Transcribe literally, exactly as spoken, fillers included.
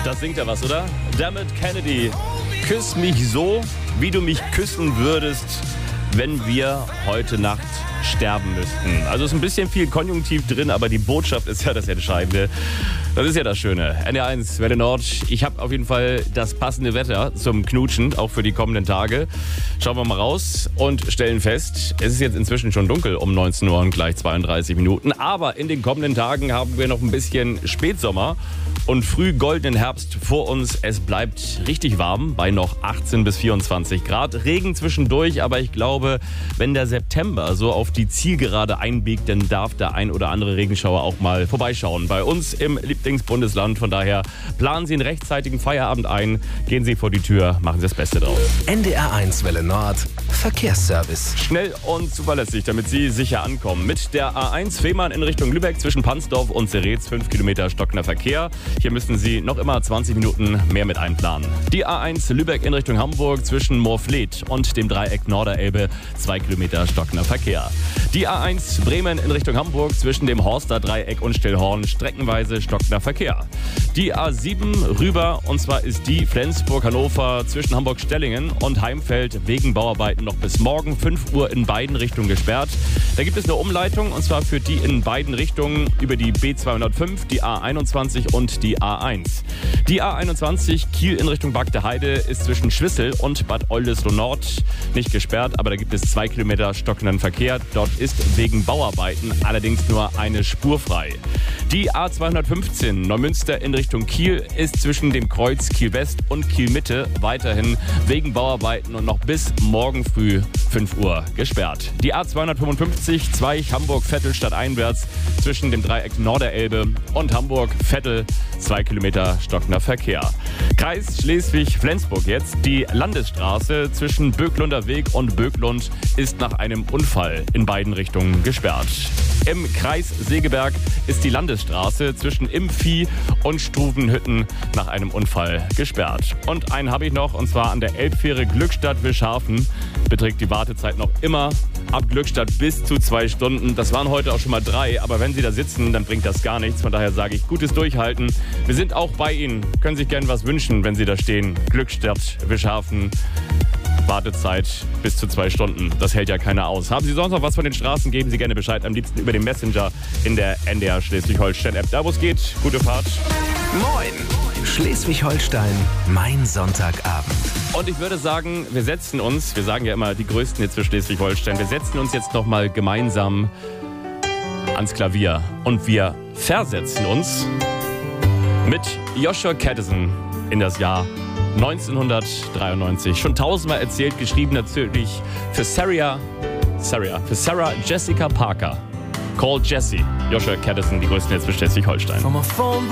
Das singt ja was, oder? Dermot Kennedy, küss mich so, wie du mich küssen würdest, wenn wir heute Nacht sterben müssten. Also ist ein bisschen viel Konjunktiv drin, aber die Botschaft ist ja das Entscheidende. Das ist ja das Schöne. N R eins, Welle Nord. Ich habe auf jeden Fall das passende Wetter zum Knutschen, auch für die kommenden Tage. Schauen wir mal raus und stellen fest, es ist jetzt inzwischen schon dunkel um neunzehn Uhr und gleich zweiunddreißig Minuten. Aber in den kommenden Tagen haben wir noch ein bisschen Spätsommer und früh goldenen Herbst vor uns. Es bleibt richtig warm bei noch achtzehn bis vierundzwanzig Grad. Regen zwischendurch, aber ich glaube, wenn der September so auf die Zielgerade einbiegt, dann darf der ein oder andere Regenschauer auch mal vorbeischauen. Bei uns im Lieblingsbundesland. Von daher planen Sie einen rechtzeitigen Feierabend ein, gehen Sie vor die Tür, machen Sie das Beste draus. N D R eins Welle Nord Verkehrsservice. Schnell und zuverlässig, damit Sie sicher ankommen. Mit der A eins Fehmarn in Richtung Lübeck zwischen Pansdorf und Zeretz, fünf Kilometer stockender Verkehr. Hier müssen Sie noch immer zwanzig Minuten mehr mit einplanen. Die A eins Lübeck in Richtung Hamburg zwischen Moorfleet und dem Dreieck Norderelbe, zwei Kilometer stockender Verkehr. Die A eins Bremen in Richtung Hamburg zwischen dem Horster Dreieck und Stillhorn, streckenweise stockender Verkehr. Die A sieben rüber, und zwar ist die Flensburg-Hannover zwischen Hamburg-Stellingen und Heimfeld wegen Bauarbeiten noch bis morgen fünf Uhr in beiden Richtungen gesperrt. Da gibt es eine Umleitung, und zwar führt die in beiden Richtungen über die B zweihundertfünf, die A einundzwanzig und die A eins. Die A einundzwanzig Kiel in Richtung Bagde Heide ist zwischen Schwissel und Bad Oldesloe Nord nicht gesperrt, aber da gibt es zwei Kilometer stockenden Verkehr. Dort ist wegen Bauarbeiten allerdings nur eine Spur frei. Die A zweihundertfünfzehn Neumünster in Richtung Kiel ist zwischen dem Kreuz Kiel West und Kiel Mitte weiterhin wegen Bauarbeiten und noch bis morgen früh fünf Uhr gesperrt. Die A zweihundertfünfundfünfzig Zweich Hamburg-Vettel stadteinwärts zwischen dem Dreieck Norderelbe und Hamburg-Vettel, zwei Kilometer stockender Verkehr. Kreis Schleswig-Flensburg jetzt. Die Landesstraße zwischen Böcklunder Weg und Böcklund ist nach einem Unfall in beiden Richtungen gesperrt. Im Kreis Segeberg ist die Landesstraße zwischen Impfi und Struvenhütten nach einem Unfall gesperrt. Und einen habe ich noch, und zwar an der Elbfähre Glückstadt-Wischhafen beträgt die Wartezeit noch immer ab Glückstadt bis zu zwei Stunden. Das waren heute auch schon mal drei, aber wenn Sie da sitzen, dann bringt das gar nichts. Von daher sage ich, gutes Durchhalten. Wir sind auch bei Ihnen. Können sich gerne was wünschen, wenn Sie da stehen. Glückstadt-Wischhafen. Wartezeit bis zu zwei Stunden. Das hält ja keiner aus. Haben Sie sonst noch was von den Straßen? Geben Sie gerne Bescheid. Am liebsten über den Messenger in der N D R Schleswig-Holstein-App. Da, wo es geht. Gute Fahrt. Moin! Schleswig-Holstein, mein Sonntagabend. Und ich würde sagen, wir setzen uns, wir sagen ja immer die Größten jetzt für Schleswig-Holstein, wir setzen uns jetzt nochmal gemeinsam ans Klavier. Und wir versetzen uns mit Joshua Kadison in das Jahr neunzehnhundertdreiundneunzig. Schon tausendmal erzählt, geschrieben natürlich für Sarah, Sarah, für Sarah Jessica Parker. Call Jessie. Joshua Kadison, die Größten jetzt für Schleswig-Holstein.